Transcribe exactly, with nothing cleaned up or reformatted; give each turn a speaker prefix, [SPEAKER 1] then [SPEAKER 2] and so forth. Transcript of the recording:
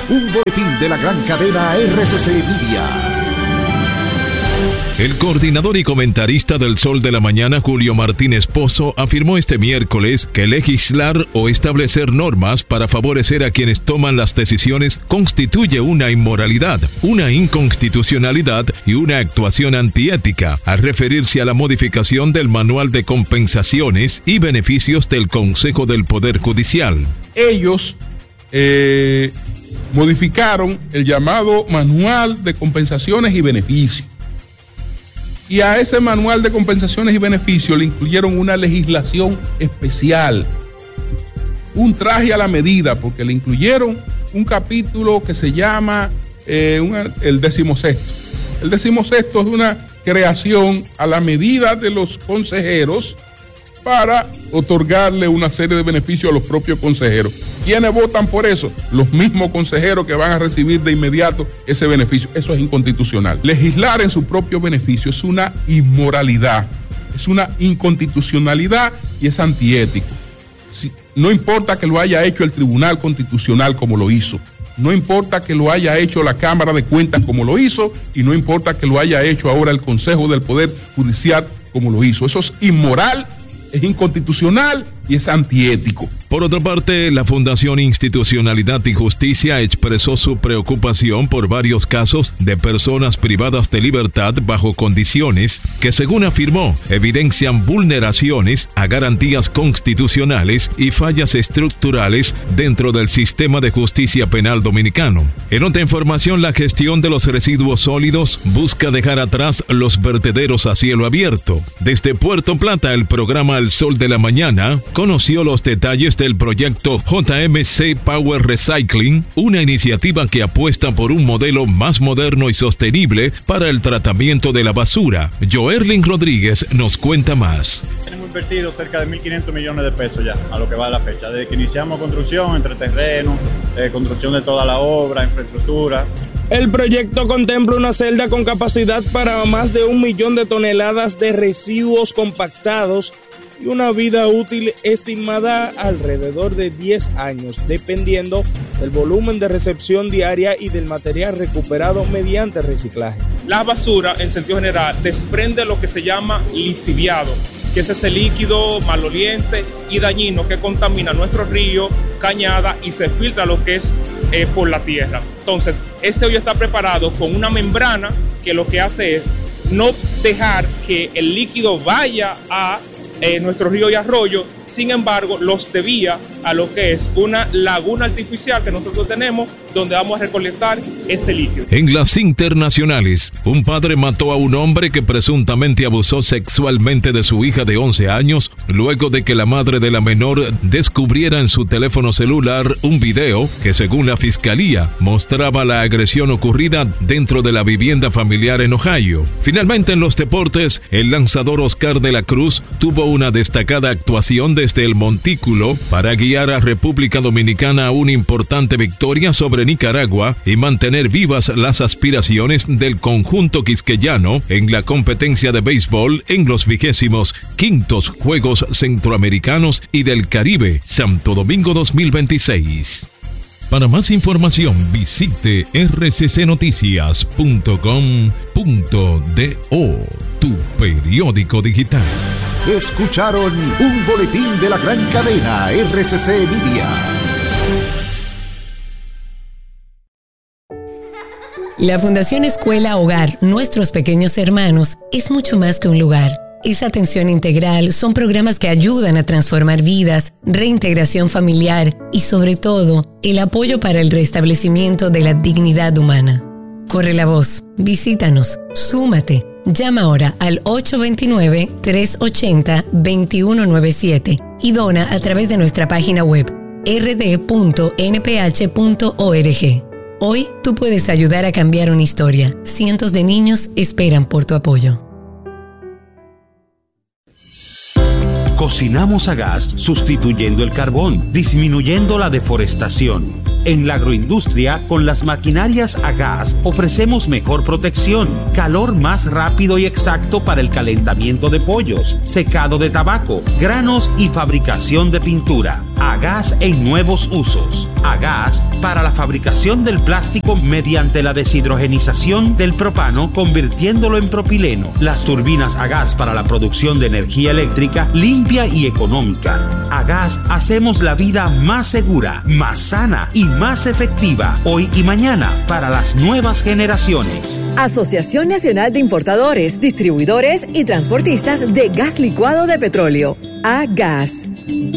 [SPEAKER 1] un boletín de la gran cadena R C C Media.
[SPEAKER 2] El coordinador y comentarista del Sol de la Mañana, Julio Martínez Pozo, afirmó este miércoles que legislar o establecer normas para favorecer a quienes toman las decisiones constituye una inmoralidad, una inconstitucionalidad y una actuación antiética, al referirse a la modificación del Manual de Compensaciones y Beneficios del Consejo del Poder Judicial.
[SPEAKER 3] Ellos eh, modificaron el llamado Manual de Compensaciones y Beneficios. Y a ese manual de compensaciones y beneficios le incluyeron una legislación especial, un traje a la medida, porque le incluyeron un capítulo que se llama eh, una, el decimosexto. El decimosexto es una creación a la medida de los consejeros para otorgarle una serie de beneficios a los propios consejeros. ¿Quiénes votan por eso? Los mismos consejeros que van a recibir de inmediato ese beneficio. Eso es inconstitucional. Legislar en su propio beneficio es una inmoralidad, es una inconstitucionalidad y es antiético. Si, no importa que lo haya hecho el Tribunal Constitucional como lo hizo, no importa que lo haya hecho la Cámara de Cuentas como lo hizo, y no importa que lo haya hecho ahora el Consejo del Poder Judicial como lo hizo. Eso es inmoral, es inconstitucional y es antiético.
[SPEAKER 2] Por otra parte, la Fundación Institucionalidad y Justicia expresó su preocupación por varios casos de personas privadas de libertad bajo condiciones que, según afirmó, evidencian vulneraciones a garantías constitucionales y fallas estructurales dentro del sistema de justicia penal dominicano. En otra información, la gestión de los residuos sólidos busca dejar atrás los vertederos a cielo abierto. Desde Puerto Plata, el programa El Sol de la Mañana conoció los detalles del proyecto J M C Power Recycling, una iniciativa que apuesta por un modelo más moderno y sostenible para el tratamiento de la basura. Joerlin Rodríguez nos cuenta más.
[SPEAKER 4] Tenemos invertido cerca de mil quinientos millones de pesos ya, a lo que va de la fecha, desde que iniciamos construcción, entre terrenos, eh, construcción de toda la obra, infraestructura.
[SPEAKER 5] El proyecto contempla una celda con capacidad para más de un millón de toneladas de residuos compactados y una vida útil estimada alrededor de diez años, dependiendo del volumen de recepción diaria y del material recuperado mediante reciclaje.
[SPEAKER 6] La basura, en sentido general, desprende lo que se llama lixiviado, que es ese líquido maloliente y dañino que contamina nuestro río, cañada y se filtra lo que es eh, por la tierra. Entonces, este hoyo está preparado con una membrana que lo que hace es no dejar que el líquido vaya a Eh, nuestro río y arroyo, sin embargo los desvía a lo que es una laguna artificial que nosotros tenemos, donde vamos a recolectar este líquido.
[SPEAKER 2] En las internacionales, un padre mató a un hombre que presuntamente abusó sexualmente de su hija de once años, luego de que la madre de la menor descubriera en su teléfono celular un video que, según la fiscalía, mostraba la agresión ocurrida dentro de la vivienda familiar en Ohio. Finalmente, en los deportes, el lanzador Oscar de la Cruz tuvo una destacada actuación desde el montículo para guiar a República Dominicana a una importante victoria sobre Nicaragua y mantener vivas las aspiraciones del conjunto quisqueyano en la competencia de béisbol en los vigésimos quintos Juegos Centroamericanos y del Caribe, Santo Domingo dos mil veintiséis. Para más información, visite r c c noticias punto com punto do, tu periódico digital.
[SPEAKER 1] Escucharon un boletín de la gran cadena R C C Media.
[SPEAKER 7] La Fundación Escuela Hogar Nuestros Pequeños Hermanos es mucho más que un lugar. Es atención integral, son programas que ayudan a transformar vidas, reintegración familiar y, sobre todo, el apoyo para el restablecimiento de la dignidad humana. Corre la voz, visítanos, súmate. Llama ahora al ocho dos nueve, tres ocho cero, dos uno nueve siete y dona a través de nuestra página web r d punto n p h punto org. Hoy tú puedes ayudar a cambiar una historia. Cientos de niños esperan por tu apoyo.
[SPEAKER 8] Cocinamos a gas sustituyendo el carbón, disminuyendo la deforestación. En la agroindustria, con las maquinarias a gas, ofrecemos mejor protección, calor más rápido y exacto para el calentamiento de pollos, secado de tabaco, granos y fabricación de pintura. A gas en nuevos usos. A gas para la fabricación del plástico mediante la deshidrogenización del propano, convirtiéndolo en propileno. Las turbinas a gas para la producción de energía eléctrica limpia y económica. A gas hacemos la vida más segura, más sana y más efectiva hoy y mañana para las nuevas generaciones.
[SPEAKER 9] Asociación Nacional de Importadores, Distribuidores y Transportistas de Gas Licuado de Petróleo. A Gas.